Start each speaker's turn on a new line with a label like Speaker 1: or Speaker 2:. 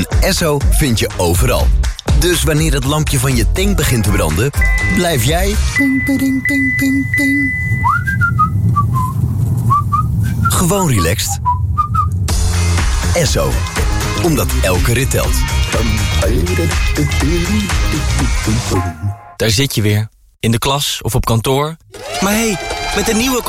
Speaker 1: Esso vind je overal. Dus wanneer het lampje van je tank begint te branden, blijf jij gewoon relaxed. Esso, omdat elke rit telt.
Speaker 2: Daar zit je weer, in de klas of op kantoor. Maar hé, met een nieuwe